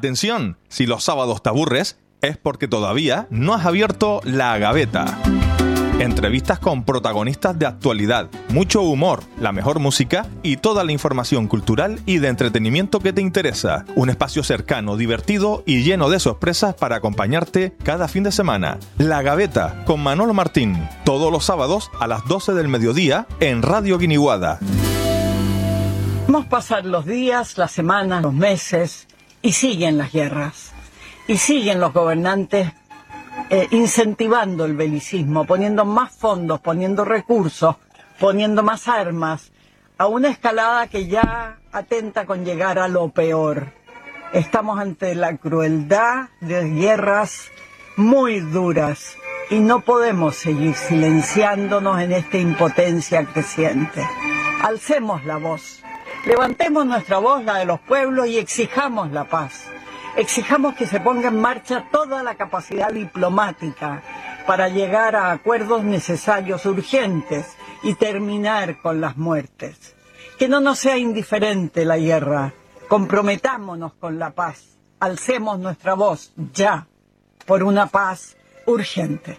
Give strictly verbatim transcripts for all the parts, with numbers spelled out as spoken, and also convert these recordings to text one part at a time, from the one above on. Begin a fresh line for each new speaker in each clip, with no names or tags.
Atención, si los sábados te aburres, es porque todavía no has abierto La Gaveta. Entrevistas con protagonistas de actualidad, mucho humor, la mejor música y toda la información cultural y de entretenimiento que te interesa. Un espacio cercano, divertido y lleno de sorpresas para acompañarte cada fin de semana. La Gaveta con Manolo Martín, todos los sábados a las doce del mediodía en Radio Guiniguada.
Vamos a pasar los días, las semanas, los meses y siguen las guerras. Y siguen los gobernantes Eh, incentivando el belicismo, poniendo más fondos, poniendo recursos, poniendo más armas, a una escalada que ya atenta con llegar a lo peor. Estamos ante la crueldad de guerras muy duras y no podemos seguir silenciándonos en esta impotencia creciente. Alcemos la voz, levantemos nuestra voz, la de los pueblos, y exijamos la paz. Exijamos que se ponga en marcha toda la capacidad diplomática para llegar a acuerdos necesarios, urgentes, y terminar con las muertes. Que no nos sea indiferente la guerra. Comprometámonos con la paz. Alcemos nuestra voz ya por una paz urgente.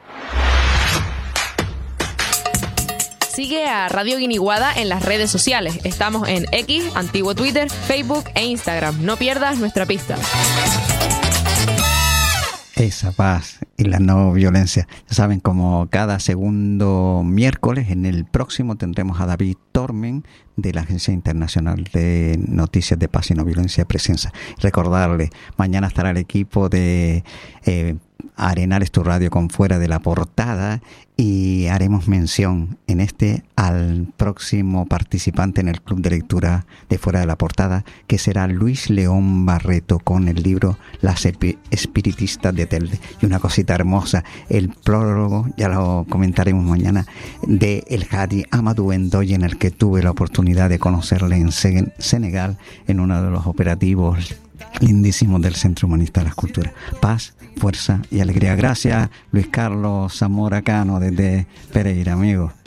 Sigue a Radio Guiniguada en las redes sociales. Estamos en X, antiguo Twitter, Facebook e Instagram. No pierdas nuestra pista.
Esa paz y la no violencia. Ya saben, como cada segundo miércoles, en el próximo tendremos a David Tormen de la Agencia Internacional de Noticias de Paz y No Violencia Presencia. Recordarle, mañana estará el equipo de eh, Arenales Tu Radio con Fuera de la Portada, y haremos mención en este al próximo participante en el Club de Lectura de Fuera de la Portada, que será Luis León Barreto con el libro Las Espiritistas de Telde. Y una cosita hermosa, el prólogo, ya lo comentaremos mañana, de El Hadi Amadou Ndoye, en el que tuve la oportunidad de conocerle en Senegal en uno de los operativos lindísimos del Centro Humanista de las Culturas. Paz, fuerza y alegría. Gracias, Luis Carlos Zamora Cano, desde Pereira, amigo.